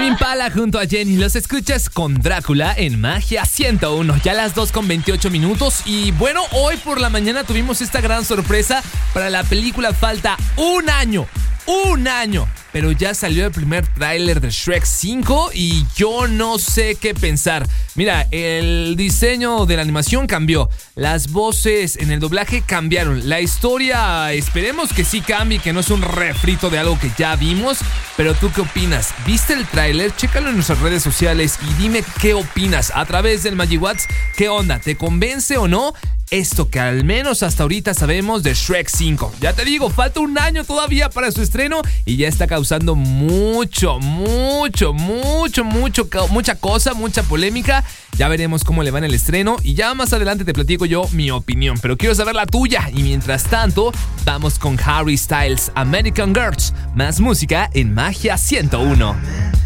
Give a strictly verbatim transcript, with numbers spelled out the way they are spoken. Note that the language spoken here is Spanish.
Tame Impala junto a Jenny. Los escuchas con Drácula en Magia ciento uno. Ya las dos con veintiocho minutos. Y bueno, hoy por la mañana tuvimos esta gran sorpresa. Para la película falta un año. Un año. Pero ya salió el primer tráiler de Shrek cinco y yo no sé qué pensar. Mira, el diseño de la animación cambió. Las voces en el doblaje cambiaron. La historia, esperemos que sí cambie, que no es un refrito de algo que ya vimos. Pero ¿tú qué opinas? ¿Viste el tráiler? Chécalo en nuestras redes sociales y dime qué opinas a través del MagiWhat's. ¿Qué onda? ¿Te convence o no esto que al menos hasta ahorita sabemos de Shrek cinco? Ya te digo, falta un año todavía para su estreno y ya está causando mucho, mucho, mucho, mucho, mucha cosa, mucha polémica. Ya veremos cómo le va en el estreno y ya más adelante te platico yo mi opinión, pero quiero saber la tuya. Y mientras tanto, vamos con Harry Styles, American Girls. Más música en Magia ciento uno.